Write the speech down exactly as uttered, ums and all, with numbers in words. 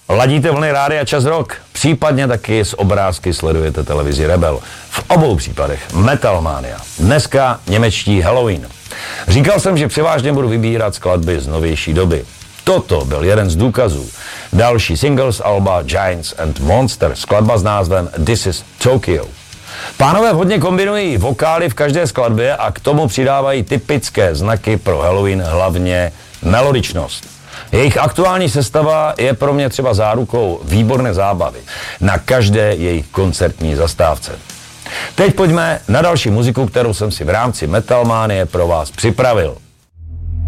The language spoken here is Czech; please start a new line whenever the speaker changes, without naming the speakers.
Ladíte vlny Rádia Čas Rock, případně taky z obrázky sledujete televizi Rebel. V obou případech Metal Mania. Dneska němečtí Halloween. Říkal jsem, že převážně budu vybírat skladby z novější doby. Toto byl jeden z důkazů. Další single z alba Giants and Monsters, skladba s názvem This is Tokyo. Pánové hodně kombinují vokály v každé skladbě a k tomu přidávají typické znaky pro Halloween, hlavně melodičnost. Jejich aktuální sestava je pro mě třeba zárukou výborné zábavy na každé jejich koncertní zastávce. Teď pojďme na další muziku, kterou jsem si v rámci Metal Manie pro vás připravil.